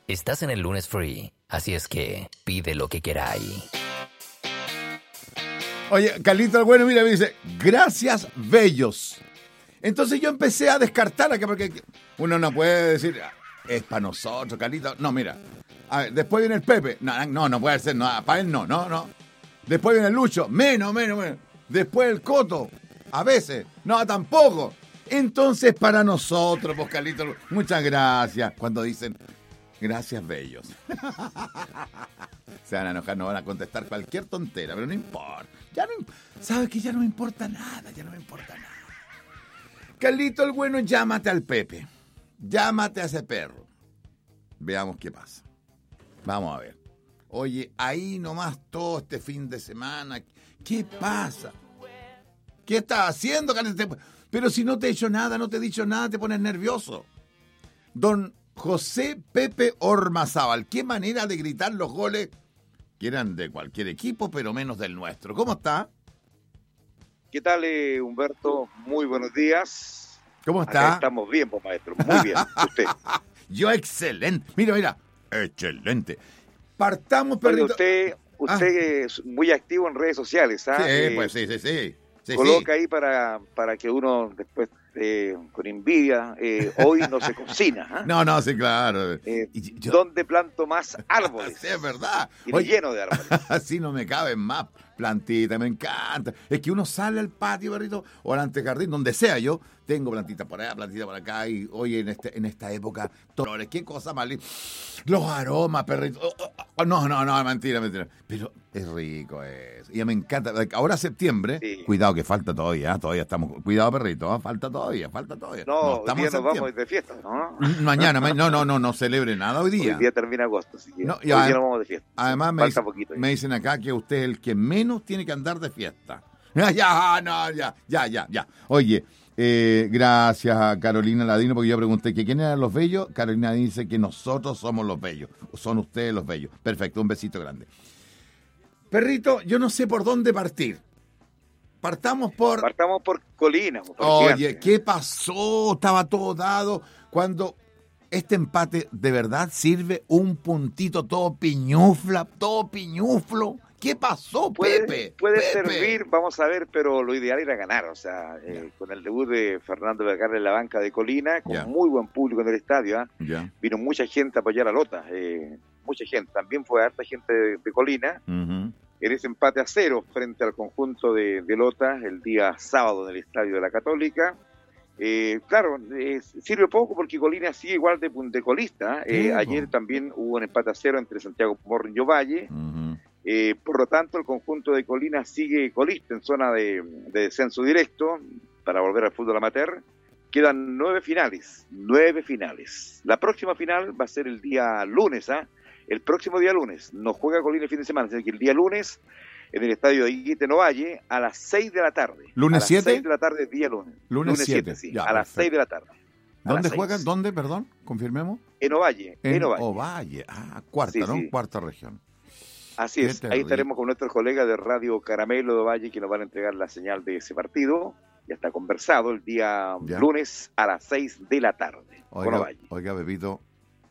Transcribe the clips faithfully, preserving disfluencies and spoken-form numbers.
Estás en el lunes free, así es que pide lo que queráis. Oye, Carlito el Bueno, mira, me dice, gracias, bellos. Entonces yo empecé a descartar acá, porque uno no puede decir, es para nosotros, Carlito. No, mira, a ver, después viene el Pepe. No, no, no puede ser, no, para él no, no, no. Después viene el Lucho, menos, menos, menos. Después el Coto, a veces, no, tampoco. Entonces para nosotros, pues, Carlito, muchas gracias. Cuando dicen, gracias, bellos. Se van a enojar, no van a contestar cualquier tontera, pero no importa. Ya no, ¿sabes que ya no me importa nada? Ya no me importa nada. Carlito el Bueno, llámate al Pepe. Llámate a ese perro. Veamos qué pasa. Vamos a ver. Oye, ahí nomás todo este fin de semana. ¿Qué pasa? ¿Qué estás haciendo, Carlito? Pero si no te he hecho nada, no te he dicho nada, te pones nervioso. Don José Pepe Ormazábal, qué manera de gritar los goles que eran de cualquier equipo, pero menos del nuestro. ¿Cómo está? ¿Qué tal, eh, Humberto? Muy buenos días. ¿Cómo está? Acá estamos bien, pues, maestro. Muy bien. ¿Usted? Yo excelente. Mira, mira. Excelente. Partamos, perrito. Usted, usted ah. es muy activo en redes sociales, ¿ah? Sí, eh, pues sí, sí, sí. sí coloca sí. ahí para, para que uno después, eh, con envidia, eh, hoy no se cocina. ¿ah? No, no, sí, claro. Eh, yo... ¿Dónde planto más árboles? Sí, es verdad. Y Oye, lleno de árboles. Así no me caben más plantitas, me encanta. Es que uno sale al patio, perrito, o al antejardín, donde sea yo, tengo plantitas por allá, plantitas por acá, y oye, en este, en esta época, flores, qué cosa más linda. Los aromas, perrito. Oh, oh, oh, no, no, no, mentira, mentira. Pero es rico eso. Y me encanta. Ahora septiembre, sí. Cuidado que falta todavía, ¿eh? Todavía estamos. Cuidado, perrito, ¿eh? falta todavía, falta todavía. No, no estamos hoy día nos vamos de fiesta, ¿no? Mañana, ma- no, no, no, no celebre nada hoy día. Hoy día termina agosto, así que no, hoy día nos vamos de fiesta. Además, me, dice, poquito, me dicen acá que usted es el que menos tiene que andar de fiesta. Ya, ya, no, ya, ya, ya, ya. Oye, eh, gracias a Carolina Ladino, porque yo pregunté que quién eran los bellos. Carolina dice que nosotros somos los bellos. Son ustedes los bellos. Perfecto, un besito grande. Perrito, yo no sé por dónde partir. Partamos por... Partamos por Colina. Por Oye, gigante. ¿Qué pasó? Estaba todo dado. Cuando este empate de verdad sirve un puntito todo piñufla, todo piñuflo. ¿Qué pasó, puede, Pepe? Puede Pepe. servir, vamos a ver, pero lo ideal era ganar. O sea, eh, con el debut de Fernando Vergara en la banca de Colina, con yeah. muy buen público en el estadio, ¿eh? yeah. vino mucha gente a apoyar a Lota. Eh, mucha gente. También fue harta gente de, de Colina. Uh-huh. En ese empate a cero frente al conjunto de, de Lota el día sábado en el estadio de la Católica. Eh, claro, eh, sirve poco porque Colina sigue igual de, de colista. Eh, ayer también hubo un empate a cero entre Santiago Morro y Ovalle. Uh-huh. Eh, por lo tanto, el conjunto de Colina sigue colista en zona de, de descenso directo para volver al fútbol amateur. Quedan nueve finales, nueve finales. La próxima final va a ser el día lunes, ¿ah? ¿eh? El próximo día lunes. Nos juega Colina el fin de semana, así que el día lunes en el estadio de Iquique Novalle a las seis de la tarde. ¿Lunes siete? A las seis de la tarde, día lunes. Lunes siete, sí, ya, a las seis de la tarde. ¿Dónde juegan? ¿Dónde, perdón? Confirmemos. En Ovalle. En, en Ovalle. Ovalle. Ah, cuarta, sí, ¿no? Sí. Cuarta región. Así es, ahí estaremos con nuestros colegas de Radio Caramelo de Ovalle que nos van a entregar la señal de ese partido. Ya está conversado el día ya. lunes a las seis de la tarde. Oiga, con Ovalle. Oiga, Pepito,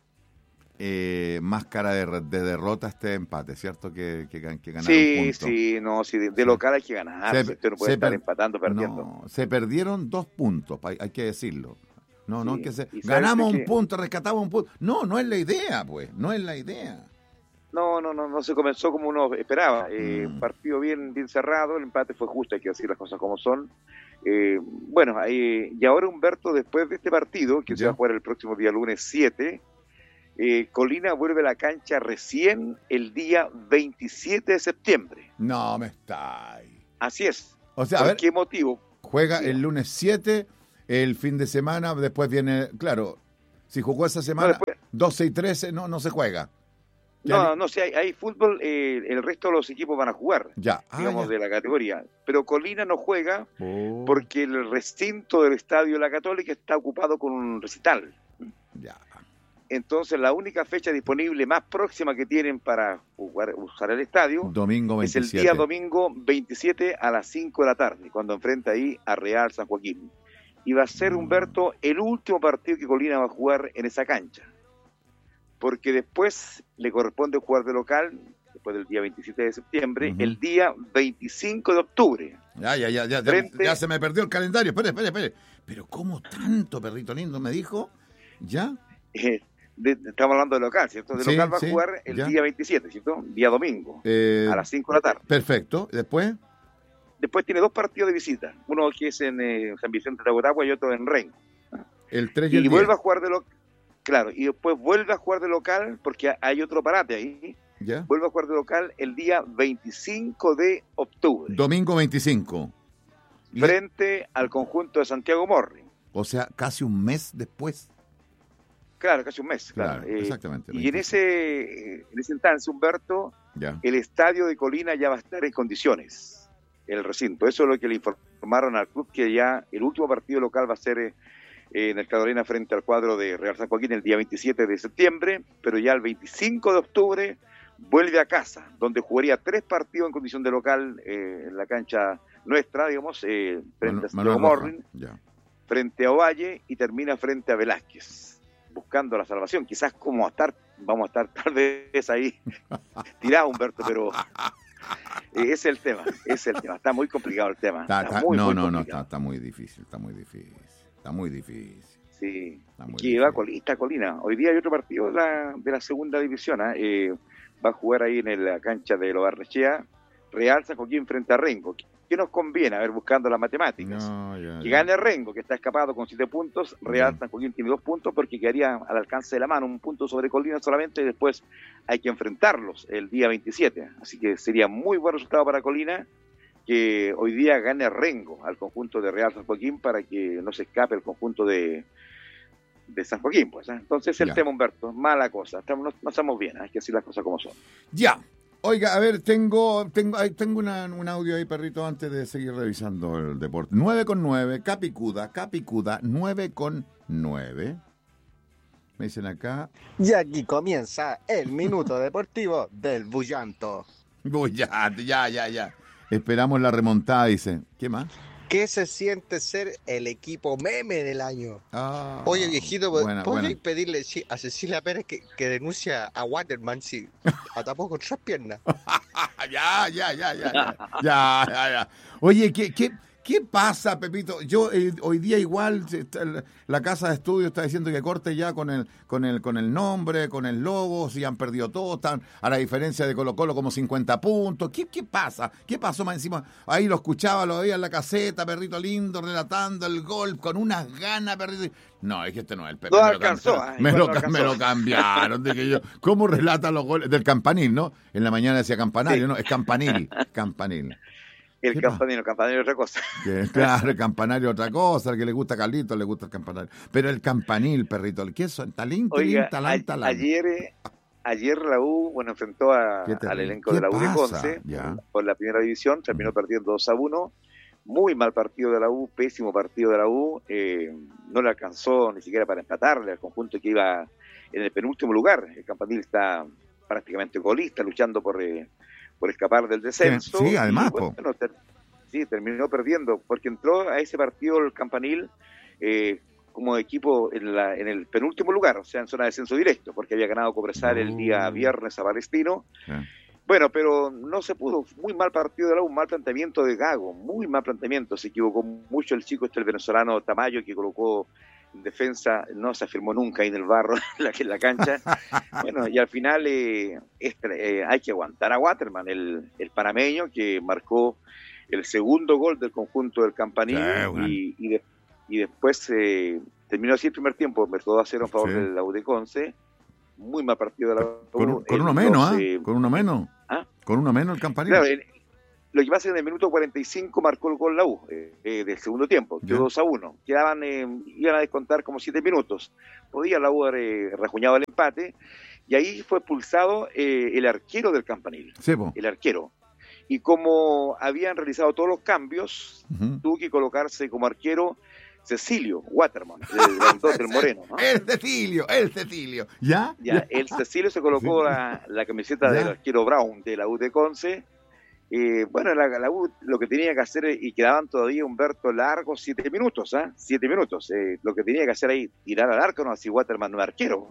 eh, más cara de, de derrota este empate, ¿cierto? Que, que, que ganar sí, un punto. Sí, no, sí, de, de local hay que ganar. Se, usted no puede estar per, empatando, perdiendo. No, se perdieron dos puntos, hay, hay que decirlo. No, sí, no, que se, ganamos un que... punto, rescatamos un punto. No, no es la idea, pues, no es la idea. No, no, no, no se comenzó como uno esperaba. Eh, mm. Partido bien, bien cerrado, el empate fue justo, hay que decir las cosas como son. Eh, bueno, eh, y ahora Humberto, después de este partido, que ¿Ya? se va a jugar el próximo día lunes siete, eh, Colina vuelve a la cancha recién el día veintisiete de septiembre. No, me está ahí. Así es. O sea, ¿Por a ver, qué motivo? Juega sí. el lunes siete, el fin de semana, después viene, claro, si jugó esa semana, no, después... doce y trece, no, no se juega. No, no, no, si hay, hay fútbol, eh, el resto de los equipos van a jugar, ya. Ah, digamos, ya. de la categoría. Pero Colina no juega oh. porque el recinto del Estadio de la Católica está ocupado con un recital. Ya. Entonces, la única fecha disponible más próxima que tienen para jugar, usar el estadio domingo veintisiete. Es el día domingo veintisiete a las cinco de la tarde, cuando enfrenta ahí a Real San Joaquín. Y va a ser, Humberto, el último partido que Colina va a jugar en esa cancha. porque después le corresponde jugar de local, después del día veintisiete de septiembre, Uh-huh. el día veinticinco de octubre. Ya, ya, ya, ya, Frente... ya, ya se me perdió el calendario. Espere, espere, espere. Pero ¿cómo tanto, perrito lindo? Me dijo, ¿ya? Eh, de, de, estamos hablando de local, ¿cierto? De sí, local va sí, a jugar el ya. día veintisiete, ¿cierto? Día domingo, eh, a las cinco de la tarde. Perfecto. ¿Después? Después tiene dos partidos de visita, uno que es en eh, San Vicente de Agotagua y otro en Rengo. El tres y Y, el y vuelve diez. a jugar de local, claro, y después vuelve a jugar de local, porque hay otro parate ahí, ¿Ya? vuelve a jugar de local el día veinticinco de octubre, Domingo veinticinco. Y- frente al conjunto de Santiago Morning. O sea, casi un mes después. Claro, casi un mes. Claro, Claro, Eh, exactamente. y en ese, en ese instante, Humberto, Ya. el estadio de Colina ya va a estar en condiciones, el recinto. Eso es lo que le informaron al club, que ya el último partido local va a ser eh, en el Cadorena frente al cuadro de Real San Joaquín el día veintisiete de septiembre, pero ya el veinticinco de octubre vuelve a casa, donde jugaría tres partidos en condición de local eh, en la cancha nuestra, digamos, eh, frente Manu- a Santiago Manuel Roja. Morning, Ya. frente a Ovalle y termina frente a Velázquez, buscando la salvación. Quizás como a estar, vamos a estar tal vez ahí tirado, Humberto, pero eh, ese es el tema, ese es el tema. Está muy complicado el tema. Está- Está está- muy, no, muy no, no, está, complicado. está muy difícil, está muy difícil. Está muy difícil. Sí, Está muy que va difícil. colista, Colina. Hoy día hay otro partido de la, de la segunda división. ¿eh? Eh, va a jugar ahí en la cancha de Lo Barnechea, Real San Joaquín frente a Rengo. ¿Qué nos conviene? A ver, buscando las matemáticas. No, ya, Que ya. gane Rengo, que está escapado con siete puntos. Real Ya. San Joaquín tiene dos puntos porque quedaría al alcance de la mano un punto sobre Colina solamente, y después hay que enfrentarlos el día veintisiete. Así que sería muy buen resultado para Colina que hoy día gane Rengo al conjunto de Real San Joaquín para que no se escape el conjunto de, de San Joaquín. Pues, ¿eh? Entonces el Ya. tema, Humberto, mala cosa. Estamos, no, no estamos bien, hay que decir las cosas como son. Ya. Oiga, a ver, tengo tengo ahí tengo una, un audio ahí, perrito, antes de seguir revisando el deporte. nueve con nueve, Capicuda, Capicuda, nueve con nueve. Me dicen acá, Y aquí comienza el minuto deportivo del Bullanto. uy, ya, ya, ya, ya. Esperamos la remontada, dice. ¿Qué más? ¿Qué se siente ser el equipo meme del año? Ah, Oye, viejito, buena, ¿podrías buena. pedirle sí, a Cecilia Pérez que, que denuncia a Waterman si atapó con tres piernas? ya, ya, ya, ya, ya, ya, ya, ya. Oye, ¿qué, qué, qué pasa, Pepito? Yo eh, hoy día igual se está- la, la casa de estudio está diciendo que corte ya con el, con el, con el nombre, con el logo, si han perdido todo, están a la diferencia de Colo Colo como cincuenta puntos. ¿Qué, qué pasa? ¿Qué pasó más encima? Ahí lo escuchaba, lo veía en la caseta, perrito lindo, relatando el gol con unas ganas, perrito. No, es que este no es el Pepe. No me lo alcanzó, cam- ay, me, igual lo, no ca- me alcanzó. lo cambiaron. Dije yo, ¿cómo relata los goles? Del campanil, ¿no? En la mañana decía campanario, Sí. no, es campanil, campanil. El ¿Qué campanero, campanero es otra cosa. Que, claro, el campanario es otra cosa, al que le gusta a Carlito le gusta el campanario. Pero el campanil, perrito, ¿qué es? Talín, talín, Oiga, talán, a- talán. ayer, eh, ayer la U, bueno, enfrentó a- Qué al terrible. elenco ¿Qué de la U de pasa? Conce Ya. por la primera división, terminó perdiendo dos a uno. Muy mal partido de la U, pésimo partido de la U. eh, no le alcanzó ni siquiera para empatarle al conjunto que iba en el penúltimo lugar. El Campanil está prácticamente golista, luchando por, eh, por escapar del descenso. Sí, sí, además, Y, bueno, ter- sí, terminó perdiendo, porque entró a ese partido el Campanil eh, como equipo en, la, en el penúltimo lugar, o sea, en zona de descenso directo, porque había ganado Cobresal el día Oh. viernes a Palestino. Sí. Bueno, pero no se pudo. Muy mal partido de la U, un mal planteamiento de Gago, muy mal planteamiento. Se equivocó mucho el chico, este el venezolano Tamayo, que colocó en defensa, no se afirmó nunca ahí en el barro, en la, en la cancha. Bueno, y al final eh, este, eh, hay que aguantar a Waterman, el, el panameño que marcó el segundo gol del conjunto del Campanil. Sí, bueno. y, y, de- y después eh, terminó así el primer tiempo, dos a cero en favor Sí. de la U de Conce. Muy mal partido de la U. Con, un- con El uno menos, ¿ah? doce Con uno menos. ¿Ah? Con uno menos el campanil. Claro, en- lo que pasa es que en el minuto cuarenta y cinco marcó el gol la U eh, eh, del segundo tiempo, quedó Ya. dos a uno. Quedaban, eh, iban a descontar como siete minutos. Podía la U haber eh, rajuñado el empate, y ahí fue expulsado eh, el arquero del Campanil, Sí, po. el arquero. Y como habían realizado todos los cambios, Ujú. tuvo que colocarse como arquero Cecilio Waterman, el grandote, del Moreno, ¿no? El Cecilio, el Cecilio. ¿Ya? Ya, el Cecilio se colocó Sí. la, la camiseta Ya. del arquero Brown de la U de Conce. Eh, bueno, la, la U lo que tenía que hacer, y quedaban todavía, Humberto, largos siete minutos, ¿ah? Siete minutos. Eh, lo que tenía que hacer ahí, tirar al arco, no, así Waterman no es arquero, ¿ah?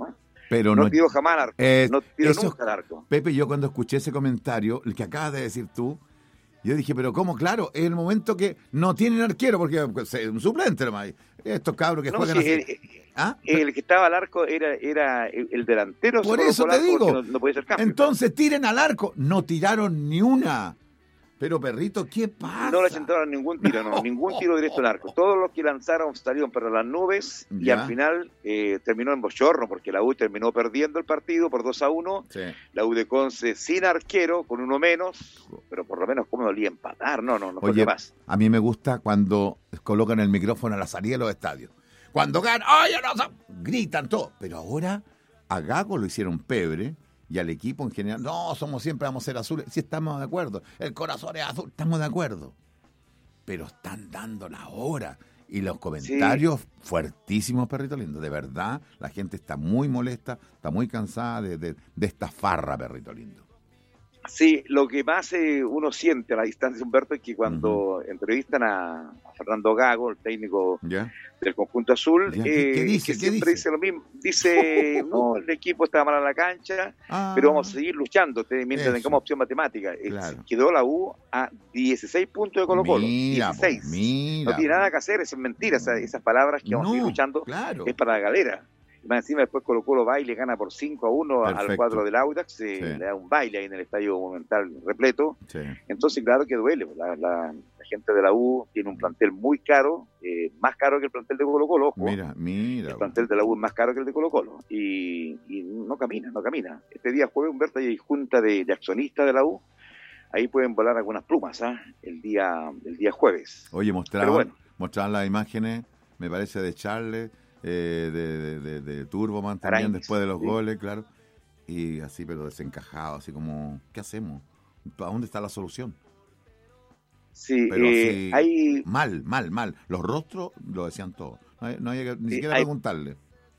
Pero no, no tiró jamás al arco. eh, no tiró eso, nunca al arco. Pepe, yo cuando escuché ese comentario, el que acabas de decir tú, yo dije, pero ¿cómo? Claro, es el momento que no tienen arquero, porque es un suplente nomás. Estos cabros que No, juegan sí, así. el, ¿Ah? el que estaba al arco era, era el, el delantero. Por se eso colocó al te arco digo. porque No, no podía ser cambio. Entonces tiren al arco. No tiraron ni una. Pero, perrito, ¿qué pasa? No le sentaron ningún tiro, no, No. ningún tiro directo al arco. Todos los que lanzaron salieron para las nubes y Ya. al final eh, terminó en bochorno porque la U terminó perdiendo el partido por dos a uno. Sí. La U de Conce sin arquero, con uno menos, pero por lo menos cómo dolía empatar. No, no, no fue Oye, capaz. a mí me gusta cuando colocan el micrófono a la salida de los estadios. Cuando ganan, ¡ay, no! sa-! Gritan todo. Pero ahora a Gago lo hicieron pebre y al equipo en general, no, somos siempre vamos a ser azules. Sí, estamos de acuerdo. El corazón es azul, estamos de acuerdo. Pero están dando la hora. Y los comentarios sí. fuertísimos, perrito lindo. De verdad, la gente está muy molesta, está muy cansada de, de, de esta farra, perrito lindo. Sí, lo que más eh, uno siente a la distancia, Humberto, es que cuando uh-huh. entrevistan a, a Fernando Gago, el técnico ¿Ya? del conjunto azul, ¿Ya? ¿Qué, eh, qué dice? que ¿Qué siempre dice? dice lo mismo. Dice, no, el equipo está mal en la cancha, ah, pero vamos a seguir luchando mientras eso. tengamos opción matemática. Claro. Quedó la U a dieciséis puntos de Colo-Colo. Mira, dieciséis. Po, mira, no tiene nada que hacer, eso es mentira. Esas, esas palabras que vamos no, a seguir luchando claro. es para la galera. Más encima después Colo-Colo va y le gana por cinco a uno Perfecto. al cuadro del Audax, eh, sí. le da un baile ahí en el estadio Monumental repleto. Sí. Entonces, claro que duele. La, la, la gente de la U tiene un plantel muy caro, eh, más caro que el plantel de Colo-Colo. Ojo. Mira, mira. El plantel de la U es más caro que el de Colo-Colo. Y, y no camina, no camina. Este día jueves, Humberto, hay junta de, de accionistas de la U. Ahí pueden volar algunas plumas, ¿eh? el día el día jueves. Oye, mostraban, bueno. mostraban las imágenes, me parece, de Charles. Eh, de, de, de, de Turboman también Arañez, después de los sí. goles, claro, y así pero desencajado, así como, ¿qué hacemos? ¿A dónde está la solución? Sí, pero eh, así, hay... mal, mal, mal, los rostros lo decían todo, no hay, no hay que ni sí, siquiera hay... preguntarle.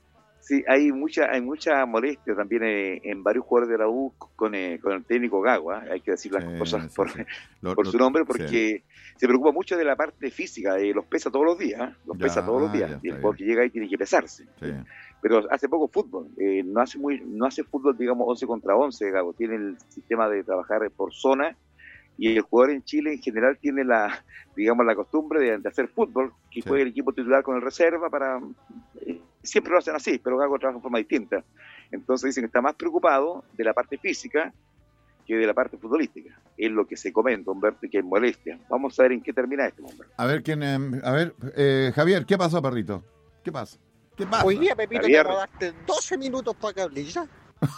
Sí, hay mucha hay mucha molestia también eh, en varios jugadores de la U con, eh, con el técnico Gago, ¿eh? Hay que decir las sí, cosas sí, por, sí. Lo, por lo, su nombre porque sí. se preocupa mucho de la parte física, eh, los pesa todos los días, ¿eh? los ya, pesa todos los días, y el jugador que llega ahí tiene que pesarse. Pero hace poco fútbol, eh, no hace muy no hace fútbol, digamos, once contra once, Gago, tiene el sistema de trabajar por zona, y el jugador en Chile en general tiene la, digamos, la costumbre de, de hacer fútbol, que juegue el equipo titular con el reserva para... Eh, siempre lo hacen así, pero Gago trabaja de forma distinta. Entonces dicen que está más preocupado de la parte física que de la parte futbolística. Es lo que se comenta, Humberto, y que es molestia. Vamos a ver en qué termina esto, Humberto. A ver, quién, eh, a ver eh, Javier, ¿qué pasó, perrito? ¿Qué pasa? ¿Qué pasa? Hoy día, Pepito, Javier. te robaste doce minutos para que hables ya.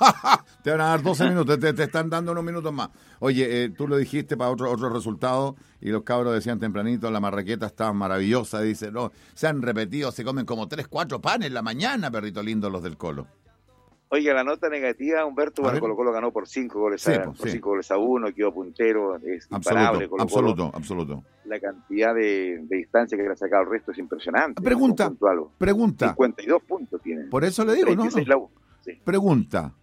Te van a dar doce minutos, te, te están dando unos minutos más. Oye, eh, tú lo dijiste para otro otro resultado y los cabros decían tempranito, la marraqueta estaba maravillosa, dice, no, se han repetido, se comen como tres, cuatro panes en la mañana, perrito lindo, los del Colo. Oiga, la nota negativa, Humberto, bueno, Colo Colo ganó por cinco goles sí, a, pues, por sí. cinco goles a uno, quedó puntero, es absoluto, imparable Colo -Colo. Absoluto, absoluto. La cantidad de, de distancia que le ha sacado el resto es impresionante. Pregunta, pregunta. cincuenta y dos puntos tiene. Por eso le digo, no, no. La U. Sí. Pregunta.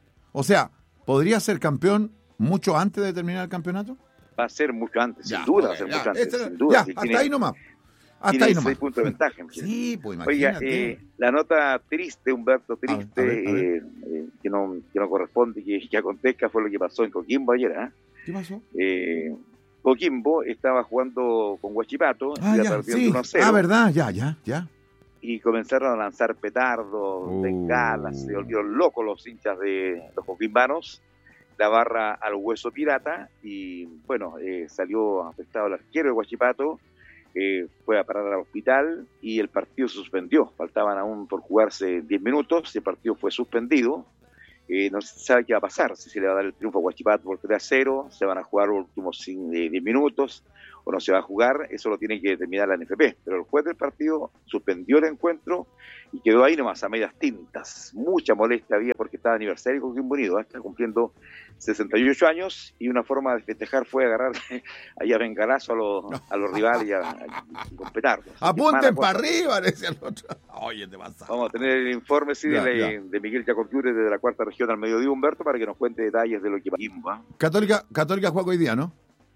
O sea, ¿podría ser campeón mucho antes de terminar el campeonato? Va a ser mucho antes, ya, sin duda, okay, va a ser ya, mucho antes, este, sin duda. Ya, si hasta tiene, ahí nomás. Hasta tiene ahí nomás. seis puntos de ventaja. Sí, pues imagínate. Oiga, eh, la nota triste, Humberto, triste, a ver, a ver. Eh, eh, que, no, que no corresponde que, que acontezca, fue lo que pasó en Coquimbo ayer. ¿eh? ¿Qué pasó? Eh, Coquimbo estaba jugando con Huachipato, ah, iba ya, perdiendo sí. uno a cero. Ah, verdad, ya, ya, ya. Y comenzaron a lanzar petardos, uh. bengalas, se volvieron locos los hinchas de los coquimbanos, la barra al hueso pirata, y bueno, eh, salió afectado el arquero de Huachipato, eh, fue a parar al hospital y el partido se suspendió, faltaban aún por jugarse diez minutos, el partido fue suspendido, eh, no se sabe qué va a pasar, si se le va a dar el triunfo a Huachipato por tres a cero, se van a jugar los últimos diez minutos, o no se va a jugar, eso lo tiene que determinar la N F P, pero el juez del partido suspendió el encuentro y quedó ahí nomás a medias tintas. Mucha molestia había porque estaba de aniversario con Coquimbo Unido, ¿eh? Está cumpliendo sesenta y ocho años y una forma de festejar fue agarrar ahí a bengalazo a los, a los rivales y, a, a, y con petardos. Apunten para arriba, decía el otro. Oye, te vas a... Vamos a tener el informe sí, ya, de, ya. de Miguel Jacobiure desde la cuarta región al mediodía, Humberto, para que nos cuente detalles de lo que Coquimbo. ¿eh? Católica, Católica juega hoy día, ¿no?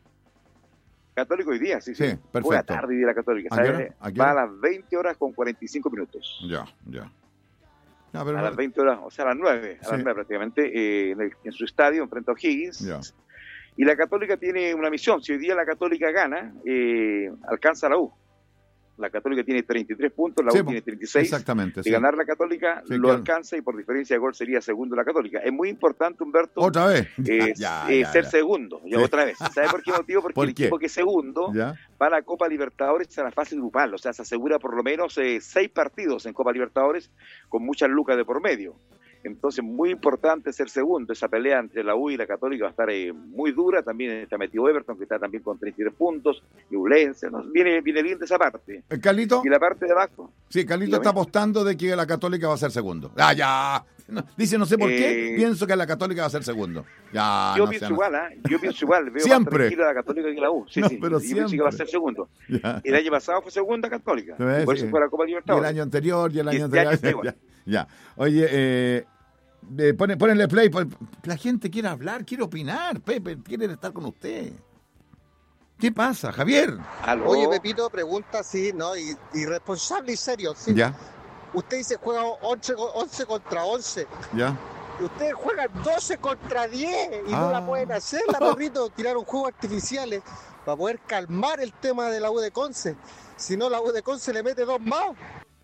Católico hoy día, sí, sí. Sí, perfecto. Buena tarde de la Católica, ¿A qué ¿sabes? hora? ¿A qué Va hora? a las veinte horas con cuarenta y cinco minutos. Ya, ya. No, pero a no- las veinte horas, o sea, a las nueve, a Sí. las nueve prácticamente, eh, en, el- en su estadio, enfrente a O'Higgins. Ya. Y la Católica tiene una misión. Si hoy día la Católica gana, eh, alcanza a la U. La Católica tiene treinta y tres puntos, la Sí, U po, tiene treinta y seis. exactamente. De sí. ganar la Católica, Sí, lo claro. alcanza y por diferencia de gol sería segundo la Católica. Es muy importante, Humberto, Otra vez. eh, Ya, eh, ya, ser ya. segundo. Ya Sí. otra vez. ¿Sabe por qué motivo? Porque ¿Por el qué? equipo que es segundo Ya. va a la Copa Libertadores a la fase grupal. O sea, se asegura por lo menos eh, seis partidos en Copa Libertadores con muchas lucas de por medio. Entonces, muy importante ser segundo. Esa pelea entre la U y la Católica va a estar eh, muy dura. También está metido Everton, que está también con treinta y tres puntos. Y Ulense, ¿no? Viene, viene bien de esa parte. Eh, Carlito, Y la parte de abajo. sí, Carlito dígame. está apostando de que la Católica va a ser segundo. Ah, ya. No, dice, no sé por qué, Eh, pienso que la Católica va a ser segundo. Ya, Yo no pienso sea- igual, ¿ah? Yo pienso igual. Veo Siempre. más tranquila la Católica que la U. Sí, No, sí. pero Yo pienso que va a siempre. ser segundo. Ya. El año pasado fue segunda Católica. ¿Ves? Y por eso Sí. fue a la Copa Y el Libertadores. año anterior, y el Y año este año anterior. está igual. ya, ya. Oye, eh, eh, pone- ponenle play. pon- La gente quiere hablar, quiere opinar. Pepe, quiere estar con usted. ¿Qué pasa, Javier? Aló. Oye, Pepito, pregunta así, ¿no? Y, irresponsable y serio. ¿sí? Ya, Usted dice juega once, co- once contra once. ya. Y ustedes juegan doce contra diez y no Ah. la pueden hacer, la perrito. Tiraron juegos artificiales para poder calmar el tema de la U de Conce. Si no, la U de Conce le mete dos más.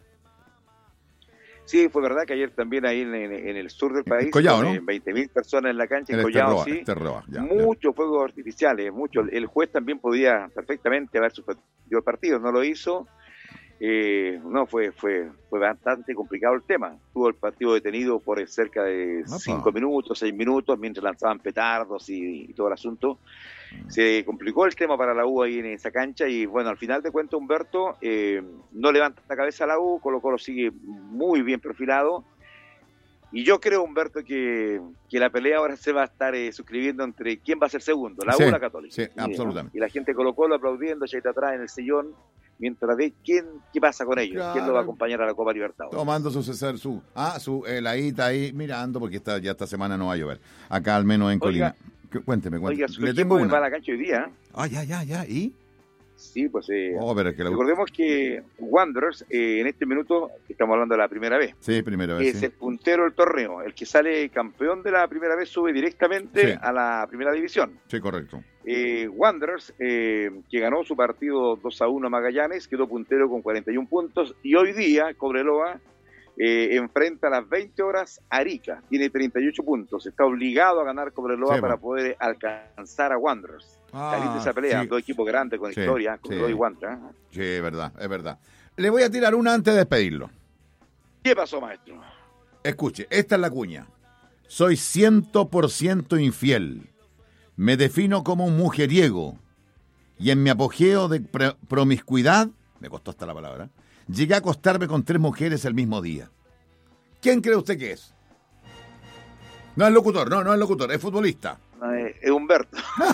Sí, fue verdad que ayer también ahí en, en- en el sur del país, Collao, con, ¿no? eh, veinte mil personas en la cancha, en El Collao, Terroa, sí, el Terroa, ya, ya. muchos fuegos artificiales, muchos. El juez también podía perfectamente haber suspendido el partido, no lo hizo. Eh, no, fue, fue, fue bastante complicado el tema. Tuvo el partido detenido por cerca de Apa. cinco minutos, seis minutos, mientras lanzaban petardos y, y todo el asunto. Se complicó el tema para la U ahí en esa cancha y bueno, al final de cuentas Humberto eh, no levanta la cabeza a la U, Colo Colo sigue muy bien perfilado y yo creo, Humberto, que, que la pelea ahora se va a estar eh, suscribiendo entre quién va a ser segundo, la Sí, U o la Católica. sí, Y, ¿no? absolutamente. Y la gente de Colo Colo aplaudiendo, ya está atrás en el sillón, mientras ve quién, qué pasa con ellos, quién lo va a Claro. acompañar a la Copa Libertadores. Tomando su César, su, ah, su heladita ahí, mirando, porque esta, ya esta semana no va a llover. Acá al menos en Oiga. Colina. Cu- Cuénteme, Oiga, cuénteme. su Le equipo tengo va a una. la cancha hoy día. ¿eh? Ah, ya, ya, ya. ¿Y? Sí, pues eh, Oh, pero es que la... recordemos que Wanderers eh, en este minuto, estamos hablando de la primera vez, Sí, primero vez, es sí. el puntero del torneo. El que sale campeón de la primera vez sube directamente Sí. a la primera división. Sí, correcto. Eh, Wanderers, eh, que ganó su partido dos a uno a Magallanes, quedó puntero con cuarenta y un puntos. Y hoy día, Cobreloa eh, enfrenta a las veinte horas a Arica. Tiene treinta y ocho puntos. Está obligado a ganar Cobreloa Sí, para po. poder alcanzar a Wanderers. Ah, Caliente esa pelea, sí. dos equipos grandes con Sí, historia, Cobreloa sí. y Wanderers. ¿eh? Sí, es verdad, es verdad. Le voy a tirar una antes de despedirlo. ¿Qué pasó, maestro? Escuche, esta es la cuña. Soy cien por ciento infiel. Me defino como un mujeriego. Y en mi apogeo de pre- promiscuidad, me costó hasta la palabra, llegué a acostarme con tres mujeres el mismo día. ¿Quién cree usted que es? No es locutor, no, no es locutor, es futbolista. Eh, es Humberto.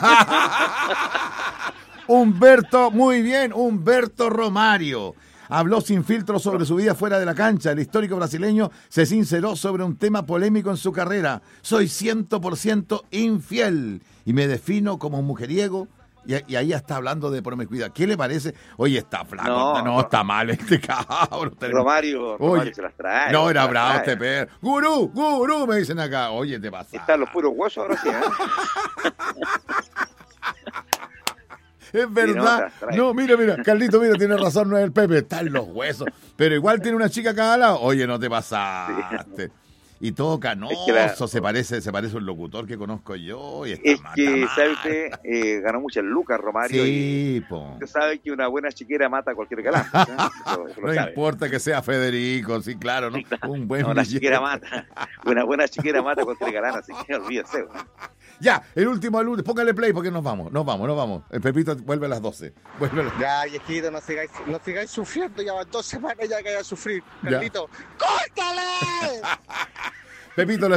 Humberto, muy bien, Humberto Romario. Habló sin filtro sobre su vida fuera de la cancha. El histórico brasileño se sinceró sobre un tema polémico en su carrera. Soy cien por ciento infiel y me defino como un mujeriego. Y, y ahí está hablando de promiscuidad. ¿Qué le parece? Oye, está flaco. No, No, no no. está mal este cabrón. Romario, Romario Oye, se las trae. no, se era las bravo trae. este perro. Gurú, gurú, me dicen acá. Oye, te pasa. Están los puros huesos ahora sí, ¿eh? Es verdad. las trae. No, mira, mira, Carlito, mira, tiene razón, no es el Pepe, está en los huesos. Pero igual tiene una chica acá al lado. Oye, no te pasaste. Y todo canoso, Es que la- se parece se parece a un locutor que conozco yo. Y está Es ma- que, está ¿sabe mal. usted? Eh, ganó muchas lucas Romario y Sí, po. usted sabe que una buena chiquera mata a cualquier galán. ¿eh? Eso, eso lo No sabe. importa que sea Federico, sí, claro, ¿no? Un buen No, una billete. chiquera mata. Una buena chiquera mata a cualquier galán, así que olvídese. ¿eh? Ya, el último lunes, póngale play porque nos vamos, nos vamos, nos vamos. El Pepito vuelve a las doce. Vuelve a las... Ya, viejito, no sigáis, no sigáis sufriendo, ya van dos semanas ya que hay a sufrir. Ya. Carlito, ¡córtale! Pepito, le